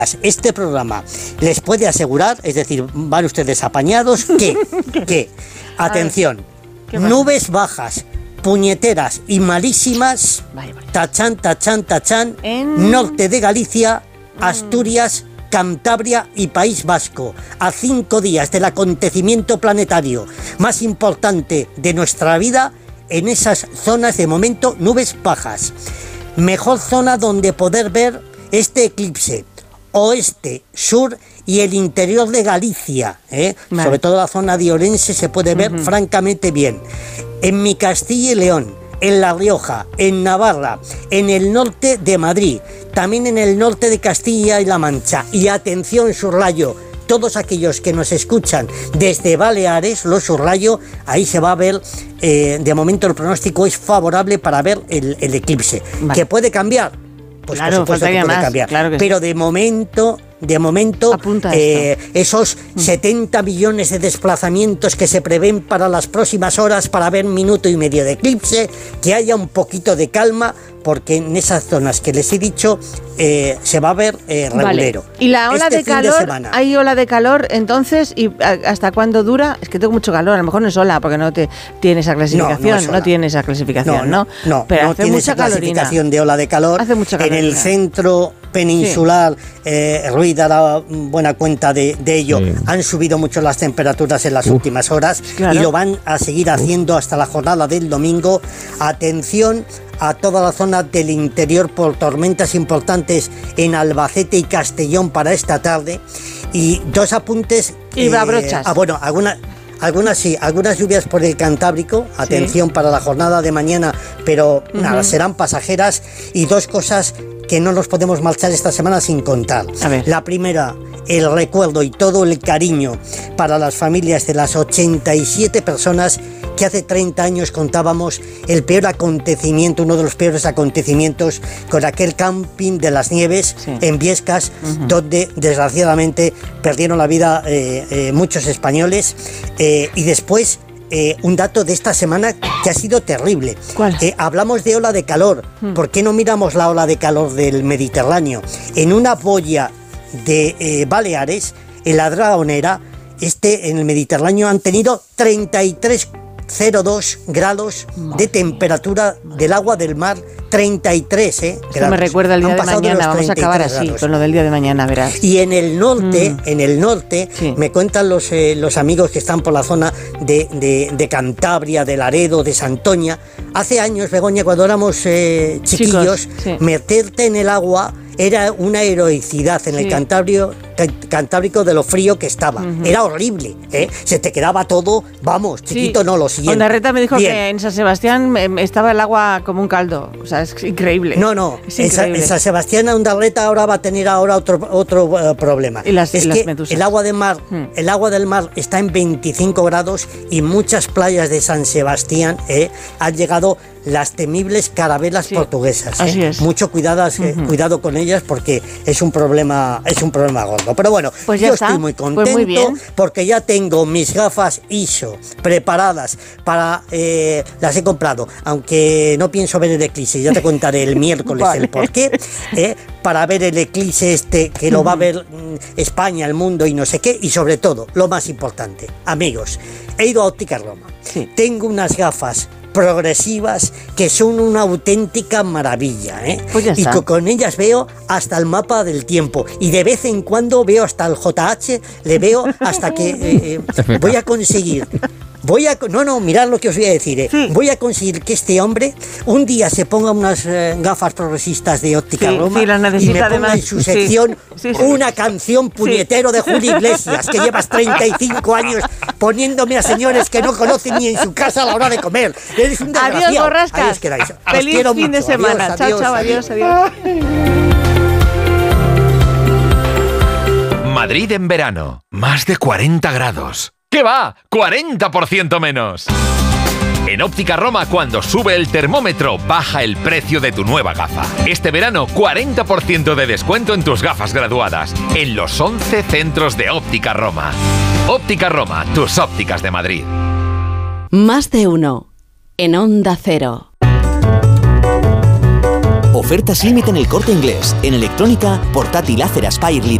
Este programa les puede asegurar, es decir, van ustedes apañados, que atención, nubes bajas, puñeteras y malísimas, tachán, norte de Galicia, Asturias, Cantabria y País Vasco, a 5 días del acontecimiento planetario más importante de nuestra vida. En esas zonas de momento nubes bajas, mejor zona donde poder ver este eclipse, oeste, sur y el interior de Galicia, sobre todo la zona de Orense se puede ver francamente bien. En mi Castilla y León, en La Rioja, en Navarra, en el norte de Madrid, también en el norte de Castilla y La Mancha. Y atención, subrayo, todos aquellos que nos escuchan desde Baleares, lo subrayo, ahí se va a ver, de momento el pronóstico es favorable para ver el eclipse. ¿Que puede cambiar? Pues claro, por supuesto que puede cambiar, claro que pero sí. De momento esos 70 millones de desplazamientos que se prevén para las próximas horas para ver 1 minuto y medio de eclipse, que haya un poquito de calma, porque en esas zonas que les he dicho se va a ver regulero. Vale. ¿Y la ola de calor? ¿Hay ola de calor entonces? ¿Y hasta cuándo dura? Es que tengo mucho calor, a lo mejor no es ola, porque no tiene esa clasificación. No tiene esa clasificación, ¿no? Pero hace tiene mucha esa clasificación de ola de calor. Hace mucha calorina. En el centro peninsular, Ruiz dará buena cuenta de ello, han subido mucho las temperaturas en las últimas horas, y lo van a seguir haciendo hasta la jornada del domingo. Atención a toda la zona del interior por tormentas importantes en Albacete y Castellón para esta tarde. Y 2 apuntes. Y babrochas. Bueno, algunas lluvias por el Cantábrico, atención para la jornada de mañana, pero nada, serán pasajeras. Y 2 cosas que no nos podemos marchar esta semana sin contar. La primera, el recuerdo y todo el cariño para las familias de las 87 personas que hace 30 años contábamos el peor acontecimiento, uno de los peores acontecimientos, con aquel camping de las Nieves en Biescas, donde desgraciadamente perdieron la vida muchos españoles. Y después, un dato de esta semana que ha sido terrible. ¿Cuál? Hablamos de ola de calor. ¿Por qué no miramos la ola de calor del Mediterráneo? En una boya de Baleares, en la Dragonera, en el Mediterráneo han tenido 33,02 grados de temperatura del agua del mar. 33 grados. Eso me recuerda el día de mañana. Vamos a acabar así grados. Con lo del día de mañana, verás. Y en el norte, me cuentan los amigos que están por la zona de Cantabria, de Laredo, de Santoña. Hace años, Begoña, cuando éramos chiquillos, meterte en el agua era una heroicidad en el Cantábrico de lo frío que estaba. Era horrible, se te quedaba todo, vamos, chiquito, no, lo siguiente. Ondarreta me dijo que en San Sebastián estaba el agua como un caldo, o sea, es increíble. En San Sebastián Ondarreta ahora va a tener otro problema. Y las medusas. El agua del mar está en 25 grados y muchas playas de San Sebastián han llegado las temibles carabelas portuguesas. Así es. Mucho cuidado con ellas, porque es un problema gordo. Pero bueno, pues yo estoy muy contento, porque ya tengo mis gafas ISO preparadas para las he comprado, aunque no pienso ver el eclipse, ya te contaré el miércoles el porqué, para ver el eclipse que lo va a ver España, el mundo y no sé qué. Y sobre todo, lo más importante, amigos, he ido a Óptica Roma. Tengo unas gafas progresivas que son una auténtica maravilla, Pues ya está. Y con ellas veo hasta el mapa del tiempo, y de vez en cuando veo hasta el JH, le veo hasta que voy a conseguir. Mirad lo que os voy a decir. Voy a conseguir que este hombre un día se ponga unas gafas progresistas de Óptica Roma, y me ponga en su sección una canción puñetero de Julio Iglesias, que llevas 35 años poniéndome a señores que no conocen ni en su casa a la hora de comer. Eres un desgraciado. Adiós, Borrascas. Ahí os quedáis. Feliz fin de semana. Chao, adiós. Madrid en verano. Más de 40 grados. ¿Qué va? ¡40% menos! En Óptica Roma, cuando sube el termómetro, baja el precio de tu nueva gafa. Este verano, 40% de descuento en tus gafas graduadas, en los 11 centros de Óptica Roma. Óptica Roma, tus ópticas de Madrid. Más de uno, en Onda Cero. Ofertas límite en El Corte Inglés. En electrónica, portátil Acer Aspire